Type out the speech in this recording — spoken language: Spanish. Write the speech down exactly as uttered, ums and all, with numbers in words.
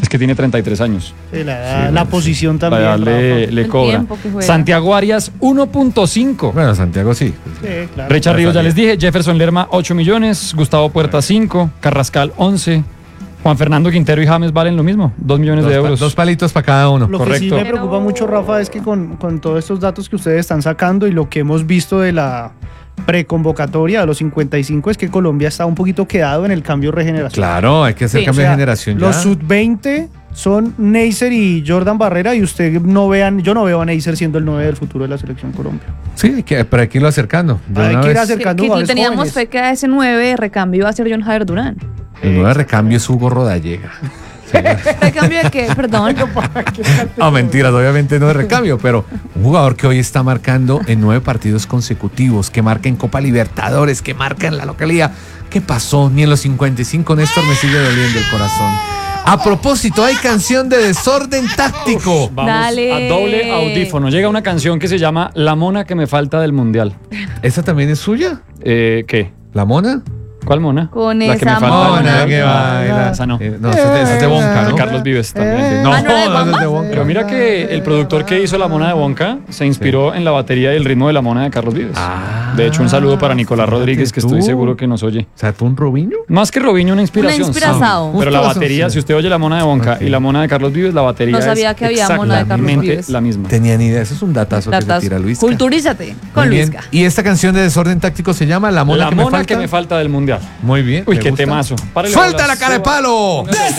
que tiene treinta y tres años. Sí, la, Sí, la sí. posición también. La edad le, Rafa. le El cobra. tiempo que juega. Santiago Arias, uno punto cinco. Bueno, Santiago sí. Sí, claro. Richard Ríos, ya les dije. Jefferson Lerma, ocho millones. Gustavo Puerta, cinco. Carrascal, once. Juan Fernando Quintero y James valen lo mismo, dos millones Dos, de pa- euros. dos palitos para cada uno. Lo que sí Correcto. me preocupa Pero- mucho, Rafa, es que con, con todos estos datos que ustedes están sacando y lo que hemos visto de la preconvocatoria de los cincuenta y cinco es que Colombia está un poquito quedado en el cambio regeneración. Claro, hay que hacer Sí. cambio O sea, de generación ya. Los sub veinte son Neisser y Jordan Barrera y usted no vean, yo no veo a Neisser siendo el nueve del futuro de la selección Colombia. Sí, hay que, pero hay que irlo acercando. de Hay una que ir vez. acer- Que, acercando que jugadores teníamos jóvenes. fe que a ese nueve de recambio iba a ser John Javier Durán. El nuevo recambio es Hugo Rodallega. ¿Recambio de qué? Perdón. No, mentiras, obviamente no de recambio, pero un jugador que hoy está marcando en nueve partidos consecutivos, que marca en Copa Libertadores, que marca en la localidad. ¿Qué pasó? Ni en los cincuenta y cinco Néstor me sigue doliendo el corazón. A propósito, hay canción de Desorden Táctico. Vamos Dale. a doble audífono. Llega una canción que se llama La Mona que me falta del Mundial. ¿Esa también es suya? Eh, ¿Qué? ¿La mona? ¿Cuál mona? Con La que me esa falta del mona Mundial. que No, baila. Esa no. Eh, no, esa es de- esa es de Bonca, De ¿no? Carlos Vives también. sí. No, Ah, ¿no era de no, esa es de Bamba? Bonca. Pero mira que el productor que hizo La Mona de Bonca se inspiró en la batería y el ritmo de La Mona de Carlos Vives. Ah, De hecho, un saludo para Nicolás fíjate Rodríguez, que estoy tú. seguro que nos oye. O sea, ¿tú un Robinho? Más que Robinho, una inspiración. Una inspiración. sí. Pero la Justo batería, eso, sí. si usted oye La Mona de Bonca Ok. y La Mona de Carlos Vives, la batería No sabía es que había Mona de Carlos exactamente Vives. la misma. Tenía ni idea. Eso es un datazo que se Datas. tira Luis. Culturízate con Muy bien. Luisca. Y esta canción de Desorden Táctico se llama La Mona, La que, Mona me falta. que me falta del Mundial. Muy bien. Uy, me qué gusta. temazo. Párele ¡Suelta bolas. la cara de palo!